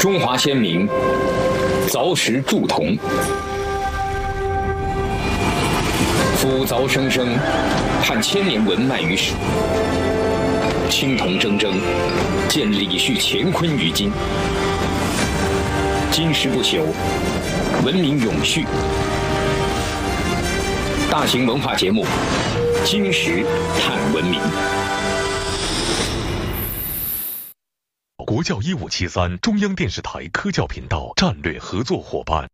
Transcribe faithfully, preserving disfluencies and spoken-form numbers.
中华先民凿石铸铜，夫凿生生，探千年文脉于史。青铜铮铮，见李旭乾坤于今。金石不朽，文明永续。大型文化节目《金石探文明》。 国教一五七三，中央电视台科教频道战略合作伙伴。